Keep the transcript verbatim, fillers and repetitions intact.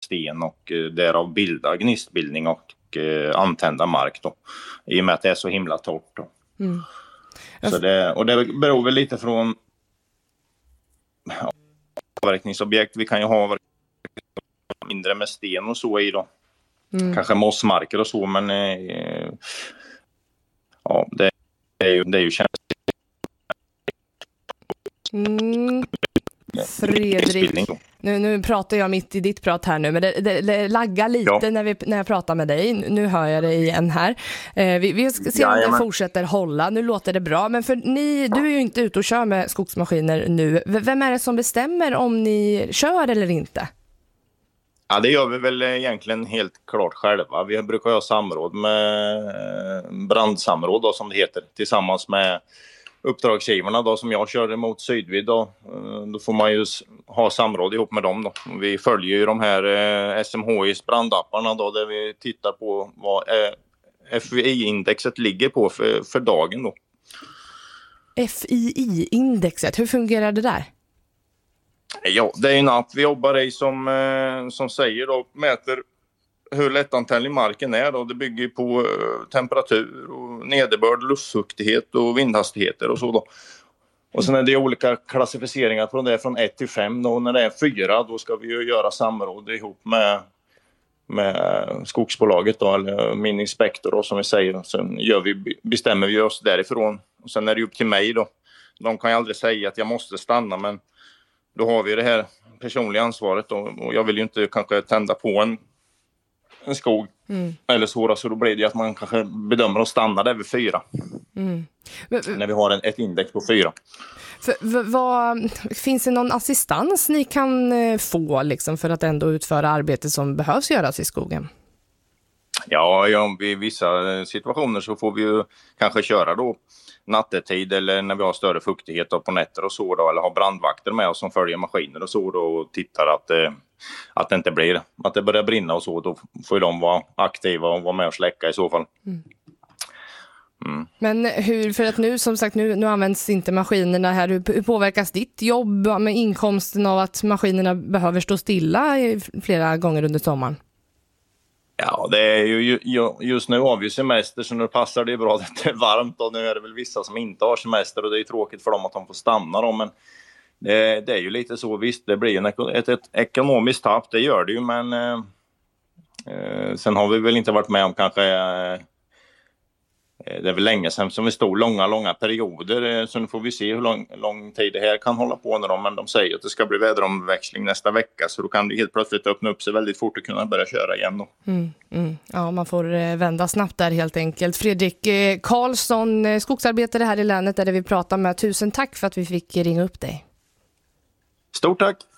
sten och eh, därav bilda gnistbildning och eh, antända mark då. I och med att det är så himla torrt då. Mm. Så det, och det beror väl lite från ja, avverkningsobjekt. Vi kan ju ha mindre med sten och så i då. Mm. Kanske mossmarker och så, men eh, ja, det, det är ju, det är ju känsligt. Mm. Fredrik, nu, nu pratar jag mitt i ditt prat här nu, men det, det, det laggar lite ja. när, vi, när jag pratar med dig. Nu hör jag det igen här. Eh, vi, vi ska se om det fortsätter hålla. Nu låter det bra, men för ni, du är ju inte ute och kör med skogsmaskiner nu. V- vem är det som bestämmer om ni kör eller inte? Ja, det gör vi väl egentligen helt klart själva. Vi brukar ha samråd med brandsamråd då, som det heter, tillsammans med uppdragsgivarna då, som jag körde mot Sydvid då. Då får man ju ha samråd ihop med dem då. Vi följer ju de här eh, S M H I:s brandapparna då, där vi tittar på vad eh, F I I-indexet ligger på för, för dagen då. F I I-indexet, hur fungerar det där? Ja, det är en app vi jobbar i som, eh, som säger då, mäter hur lättantändlig marken är då. Det bygger på eh, temperatur och nederbörd, luftfuktighet och vindhastigheter och så då. Och sen är det olika klassificeringar från det från ett till fem då. När det är fyra då ska vi ju göra samråd ihop med, med skogsbolaget då, eller min inspektor då, som vi säger. Sen gör vi, bestämmer vi oss därifrån. Och sen är det upp till mig då. De kan ju aldrig säga att jag måste stanna, men då har vi det här personliga ansvaret då, och jag vill ju inte kanske tända på en, en skog mm. eller så, så då blir det att man kanske bedömer att stanna där vid fyra. Mm. Men, när vi har en, ett index på fyra. För, v- vad, finns det någon assistans ni kan få liksom, för att ändå utföra arbete som behövs göras i skogen? Ja, ja, i vissa situationer så får vi ju kanske köra då nattetid eller när vi har större fuktighet på nätter och så då, eller har brandvakter med oss som följer maskiner och så då, och tittar att, eh, att det inte blir, att det börjar brinna och så, då får de vara aktiva och vara med och släcka i så fall. Mm. Mm. Men hur, för att nu som sagt nu, nu används inte maskinerna här, hur, hur påverkas ditt jobb med inkomsten av att maskinerna behöver stå stilla i flera gånger under sommaren? Ja, det är ju, just nu har vi semester, så nu passar det bra att det är varmt, och nu är det väl vissa som inte har semester och det är ju tråkigt för dem att de får stanna då, men det, det är ju lite så, visst det blir en, ett, ett ekonomiskt tapp, det gör det ju, men eh, sen har vi väl inte varit med om kanske eh, det är väl länge sedan som vi stod långa, långa perioder, så nu får vi se hur lång, lång tid det här kan hålla på när de, men de säger att det ska bli väderomväxling nästa vecka, så då kan det helt plötsligt öppna upp sig väldigt fort och kunna börja köra igen då. Mm, mm. Ja, man får vända snabbt där helt enkelt. Fredrik Karlsson, skogsarbetare här i länet där vi pratar med. Tusen tack för att vi fick ringa upp dig. Stort tack!